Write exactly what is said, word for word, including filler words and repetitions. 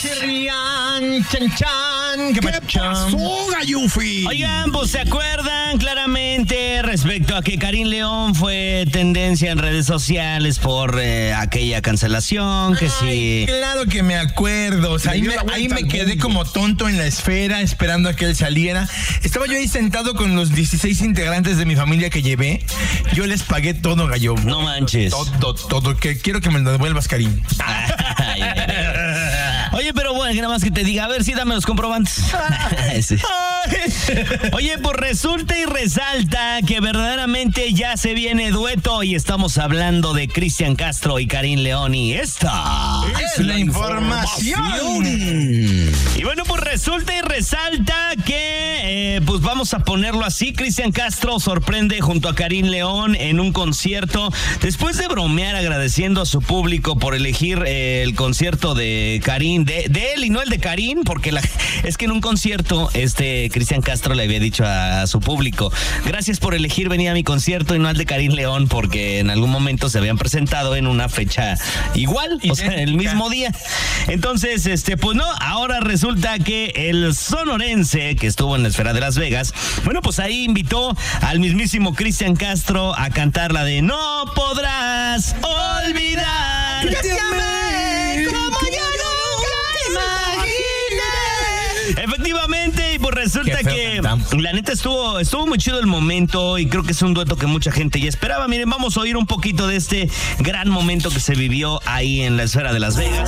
se rían, chan, chan. ¿Qué, ¿Qué pasó, Gallufi? Oigan, pues se acuerdan claramente respecto a que Karim León fue tendencia en redes sociales por eh, aquella cancelación, que Ay, sí. claro que me acuerdo. O sea, ahí dio me, la vuelta ahí me al quedé mundo. como tonto en la esfera esperando a que él saliera. Estaba yo ahí sentado con los dieciséis integrantes de mi familia que llevé. Yo les pagué todo, gallo. No manches. Todo, todo. Que quiero que me lo devuelvas, Karim. Ay, ay, ay. Oye, pero bueno, que nada más que te diga, a ver, sí, dame los comprobantes. Sí. Oye, pues resulta y resalta que verdaderamente ya se viene dueto y estamos hablando de Cristian Castro y Karim León y esta Es la información. Y bueno, pues resulta y resalta que, eh, pues vamos a ponerlo así, Cristian Castro sorprende junto a Karim León en un concierto, después de bromear agradeciendo a su público por elegir eh, el concierto de Karim, de, de él y no el de Karim, porque la, es que en un concierto este Cristian Castro le había dicho a, a su público, gracias por elegir venir a mi concierto y no al de Karim León, porque en algún momento se habían presentado en una fecha igual, o sea, el mismo día. Entonces, este, pues no, ahora resulta que el sonorense que estuvo en la esfera de Las Vegas, bueno, pues ahí invitó al mismísimo Cristian Castro a cantar la de No podrás olvidar que te amé como yo nunca imaginé. Efectivamente, y pues resulta Qué feo que cantamos. la neta estuvo, estuvo muy chido el momento y creo que es un dueto que mucha gente ya esperaba. Miren, vamos a oír un poquito de este gran momento que se vivió ahí en la esfera de Las Vegas.